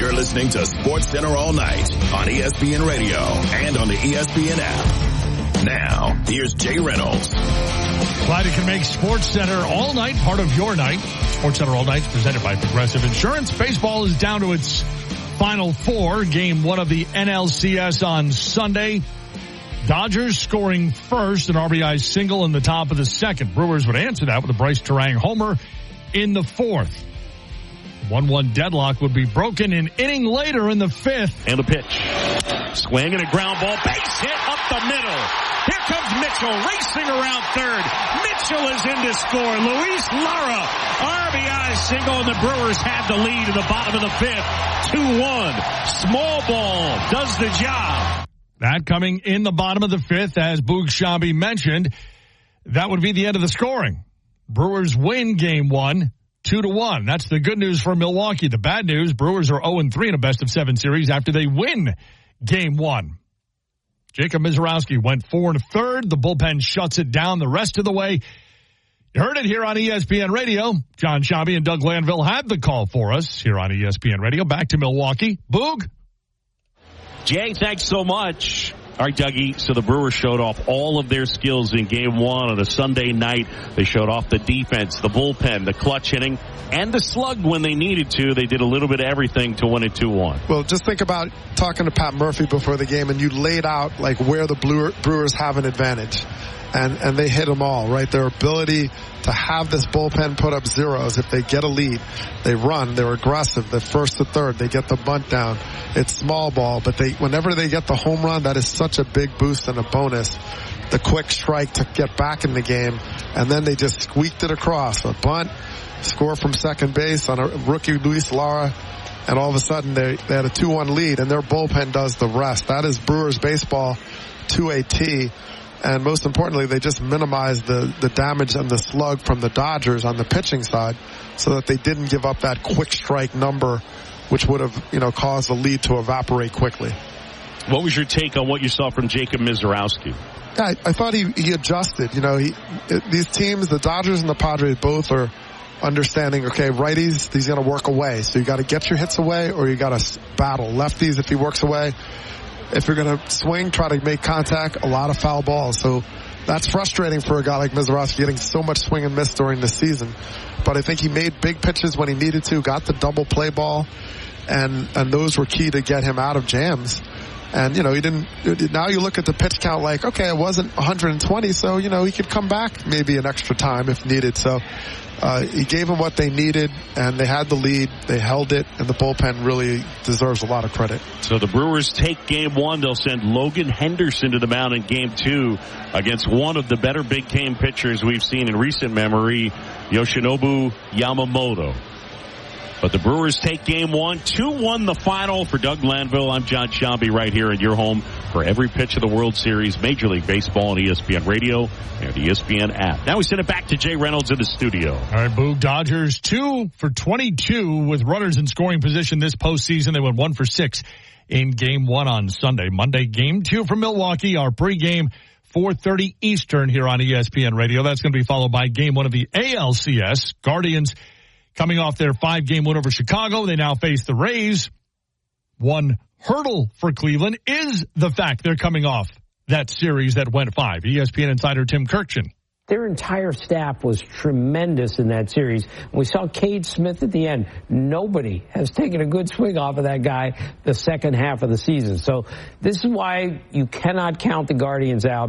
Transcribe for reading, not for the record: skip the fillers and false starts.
You're listening to SportsCenter All Night on ESPN Radio and on the ESPN app. Now, here's Jay Reynolds. Glad you can make SportsCenter All Night part of your night. SportsCenter All Night is presented by Progressive Insurance. Baseball is down to its final four. Game one of the NLCS on Sunday. Dodgers scoring first, an RBI single in the top of the second. Brewers would answer that with a Bryce Terang homer in the fourth. 1-1 deadlock would be broken an inning later in the fifth. And a pitch. Swing and a ground ball. Base hit up the middle. Here comes Mitchell racing around third. Mitchell is in to score. Luis Lara, RBI single, and the Brewers had the lead in the bottom of the fifth. 2-1. Small ball does the job. That coming in the bottom of the fifth, as Boog Sciambi mentioned, that would be the end of the scoring. Brewers win game one, 2-1. That's the good news for Milwaukee. The bad news, Brewers are 0-3 in a best-of-7 series after they win game one. Jacob Misiorowski went 4 1/3. The bullpen shuts it down the rest of the way. You heard it here on ESPN Radio. John Sciambi and Doug Glanville had the call for us here on ESPN Radio. Back to Milwaukee. Boog? Jay, thanks so much. All right, Dougie, so the Brewers showed off all of their skills in game one on a Sunday night. They showed off the defense, the bullpen, the clutch hitting, and the slug when they needed to. They did a little bit of everything to win it 2-1. Well, just think about talking to Pat Murphy before the game, and you laid out like where the Brewers have an advantage. And they hit them all, right? Their ability to have this bullpen put up zeros. If they get a lead, they run, they're aggressive. They're first to third, they get the bunt down. It's small ball, but whenever they get the home run, that is such a big boost and a bonus. The quick strike to get back in the game, and then they just squeaked it across. A bunt, score from second base on a rookie Luis Lara, and all of a sudden they had a 2-1 lead, and their bullpen does the rest. That is Brewers baseball to a T. And most importantly, they just minimized the damage and the slug from the Dodgers on the pitching side so that they didn't give up that quick strike number, which would have, caused the lead to evaporate quickly. What was your take on what you saw from Jacob Misiorowski? Yeah, I thought he adjusted. These teams, the Dodgers and the Padres, both are understanding, okay, righties, he's going to work away. So you got to get your hits away or you got to battle. Lefties, if he works away. If you're going to swing, try to make contact, a lot of foul balls. So that's frustrating for a guy like Misiorowski getting so much swing and miss during the season. But I think he made big pitches when he needed to, got the double play ball, and those were key to get him out of jams. And, he didn't, now you look at the pitch count like, okay, it wasn't 120, so, he could come back maybe an extra time if needed. So, he gave them what they needed, and they had the lead. They held it, and the bullpen really deserves a lot of credit. So the Brewers take game one. They'll send Logan Henderson to the mound in game two against one of the better big game pitchers we've seen in recent memory, Yoshinobu Yamamoto. But the Brewers take game one, 2-1 the final. For Doug Glanville, I'm John Sciambi right here at your home for every pitch of the World Series, Major League Baseball, on ESPN Radio and the ESPN app. Now we send it back to Jay Reynolds in the studio. All right, Boog, Dodgers 2 for 22 with runners in scoring position this postseason. They went 1 for 6 in game one on Sunday. Monday, game two from Milwaukee, our pregame 4:30 Eastern here on ESPN Radio. That's going to be followed by game one of the ALCS. Guardians coming off their 5-game win over Chicago. They now face the Rays. One hurdle for Cleveland is the fact they're coming off that series that went 5. ESPN insider Tim Kurkjian. Their entire staff was tremendous in that series. We saw Cade Smith at the end. Nobody has taken a good swing off of that guy the second half of the season. So this is why you cannot count the Guardians out.